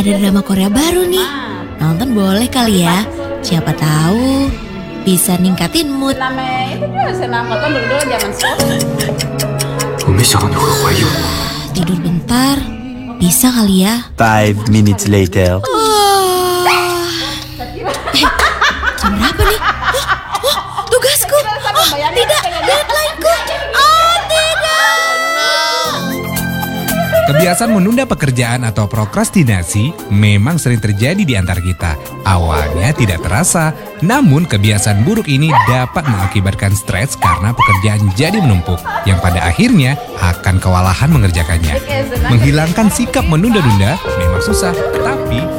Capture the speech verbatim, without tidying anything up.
ada drama Korea baru nih. Nonton boleh kali ya. Siapa tahu bisa ningkatin mood. Namanya itu juga senang nonton dulu zaman sekolah. Tidur bentar, bisa kali ya. Five minutes later. Oh. Eh, jam berapa nih? Oh, oh, tugasku. Oh, tidak, deadline-ku. Oh, tidak. Kebiasaan menunda pekerjaan atau prokrastinasi memang sering terjadi di antara kita. Awalnya tidak terasa, namun kebiasaan buruk ini dapat mengakibatkan stres karena pekerjaan jadi menumpuk, yang pada akhirnya akan kewalahan mengerjakannya. Menghilangkan sikap menunda-nunda memang susah, tapi